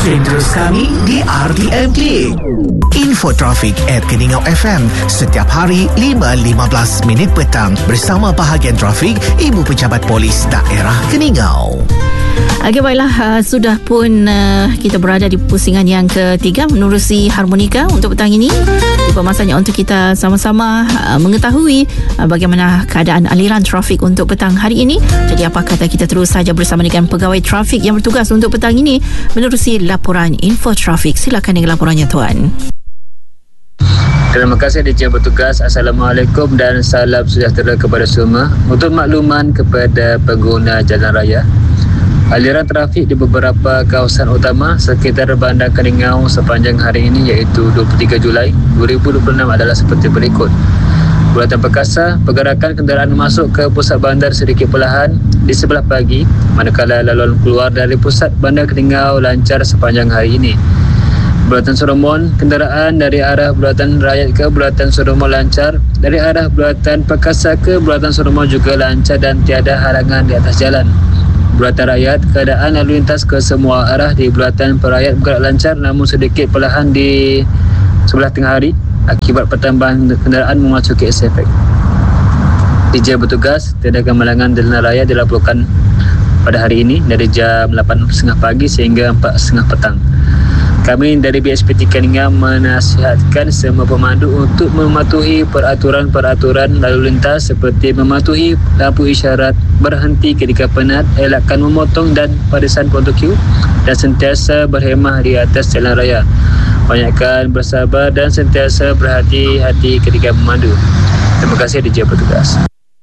Stream terus kami di RTM Klik. Info trafik @Keningau FM setiap hari 5.15 minit petang bersama bahagian trafik Ibu Pejabat Polis Daerah Keningau. Okey, baiklah, sudah pun kita berada di pusingan yang ketiga menerusi harmonika untuk petang ini. Tiba masanya untuk kita sama-sama mengetahui bagaimana keadaan aliran trafik untuk petang hari ini. Jadi apa kata kita terus saja bersama dengan pegawai trafik yang bertugas untuk petang ini menerusi laporan info trafik. Silakan dengan laporannya, Tuan. Terima kasih DJ bertugas. Assalamualaikum dan salam sejahtera kepada semua. Untuk makluman kepada pengguna jalan raya, aliran trafik di beberapa kawasan utama sekitar Bandar Keningau sepanjang hari ini iaitu 23 Julai 2026 adalah seperti berikut. Bulatan perkasa, pergerakan kenderaan masuk ke pusat bandar sedikit perlahan di sebelah pagi, manakala laluan keluar dari pusat Bandar Keningau lancar sepanjang hari ini. Bulatan Solomon, kenderaan dari arah Bulatan Rakyat ke Bulatan Solomon lancar, dari arah Bulatan Perkasa ke Bulatan Solomon juga lancar dan tiada halangan di atas jalan. Bulatan Rakyat, keadaan lalu lintas ke semua arah di Bulatan Perayat bergerak lancar namun sedikit perlahan di sebelah tengah hari akibat pertambahan kenderaan memasuki SFX. DJ bertugas, tiada kemalangan jalan raya dilaporkan pada hari ini dari jam 8.30 pagi sehingga 4.30 petang. Kami dari BSPT Keningau menasihatkan semua pemandu untuk mematuhi peraturan-peraturan lalu lintas seperti mematuhi lampu isyarat, berhenti ketika penat, elakkan memotong dan parisan untuk queue dan sentiasa berhemah di atas jalan raya. Banyakkan bersabar dan sentiasa berhati-hati ketika memandu. Terima kasih DJ bertugas.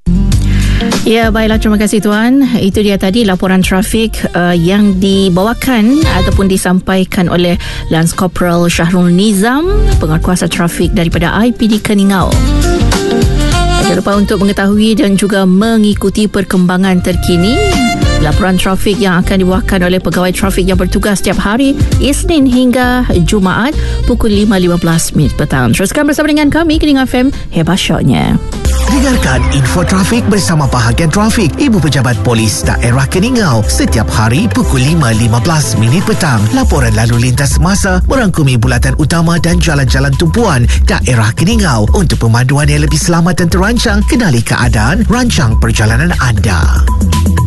Ya, baiklah, terima kasih Tuan. Itu dia tadi laporan trafik yang dibawakan ataupun disampaikan oleh Lance Corporal Syahrul Nizam, penguatkuasa trafik daripada IPD Keningau. Jangan lupa untuk mengetahui dan juga mengikuti perkembangan terkini laporan trafik yang akan dibawakan oleh pegawai trafik yang bertugas setiap hari Isnin hingga Jumaat pukul 5.15 minit petang. Teruskan bersama dengan kami Keningau FM, hebat syoknya. Dengarkan info trafik bersama bahagian trafik Ibu Pejabat Polis Daerah Keningau setiap hari pukul 5.15 minit petang. Laporan lalu lintas semasa merangkumi bulatan utama dan jalan-jalan tumpuan Daerah Keningau untuk pemanduan yang lebih selamat dan terancang. Kenali keadaan, rancang perjalanan anda.